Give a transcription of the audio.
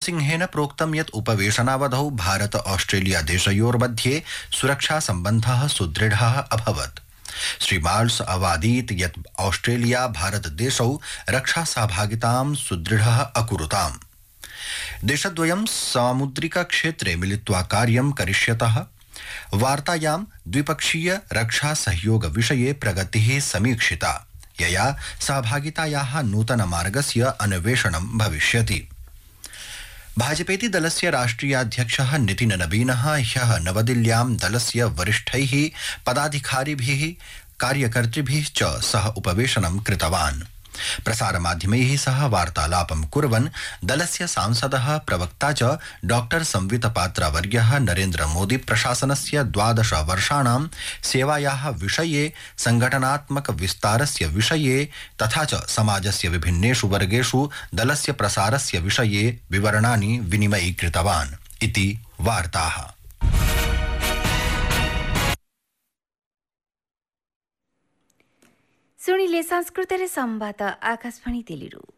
सिंहेन प्रोक्तं यत् उपवेशनावधौ भारत ऑस्ट्रेलिया देशयोर्मध्ये सुरक्षा सम्बन्धः सुदृढः अभवत्। श्री माल्स अवादीत् यत् ऑस्ट्रेलिया भारत देशौ रक्षा सहभागितां सुदृढः अकुरुताम्। देशद्वयं सामुद्रिक क्षेत्रे मिलित्वा कार्यं करिष्यतः। वार्तायां द्विपक्षीय रक्षा सहयोग विषये प्रगतिः समीक्षिता, यया सहभागितायाः नूतनमार्गस्य अन्वेषणं भविष्यति। भाजपेति दलस्य राष्ट्रियाध्यक्षः नितिन नबीनः ह्यः नवदिल्ल्यां दलस्य वरिष्ठैः पदाधिकारिभिः कार्यकर्तृभिः च सह उपवेशनं कृतवान्। प्रसारमाध्यमैः सह वार्तालापं कुर्वन् दलस्य सांसदः प्रवक्ता च डॉक्टर संवितपात्रावर्यः नरेन्द्र मोदी प्रशासनस्य 12 वर्षाणां सेवायाः विषये, संगठनात्मक विस्तारस्य विषये तथा च समाजस्य विभिन्नेषु वर्गेषु दलस्य प्रसारस्य विषये विवरणानि विनिमयीकृतवान् इति वार्ताः। सुनिले संस्कृतरे संवाद आकाशवाणी दिल्लीरू।